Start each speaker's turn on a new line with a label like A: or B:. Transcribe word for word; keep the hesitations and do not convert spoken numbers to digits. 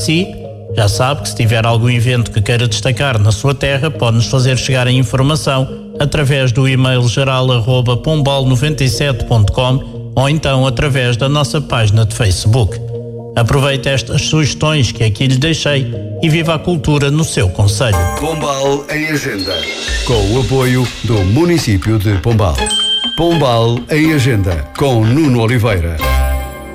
A: Si, já sabe que se tiver algum evento que queira destacar na sua terra, pode-nos fazer chegar a informação através do e-mail geral arroba pombal noventa e sete ponto com ou então através da nossa página de Facebook. Aproveite estas sugestões que aqui lhe deixei e viva a cultura no seu concelho.
B: Pombal em Agenda, com o apoio do município de Pombal. Pombal em Agenda, com Nuno Oliveira.